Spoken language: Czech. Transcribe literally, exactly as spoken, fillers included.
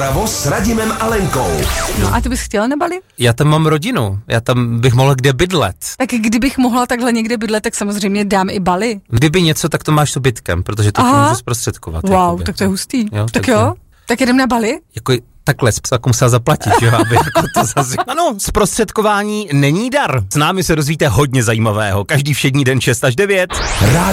Moravo s Radimem a Lenkou. No a ty bys chtěl na Bali? Já tam mám rodinu, já tam bych mohl kde bydlet. Tak kdybych mohla takhle někde bydlet, tak samozřejmě dám i Bali. Kdyby něco, tak to máš s bytkem, protože to můžu zprostředkovat. Wow, jakoby. Tak to je hustý. Jo, tak jo, je. Tak jdem na Bali? Jako takhle, jako musela zaplatit, jo, aby jako to zase... Ano, zprostředkování není dar. S námi se dozvíte hodně zajímavého. Každý všední den šest až devět.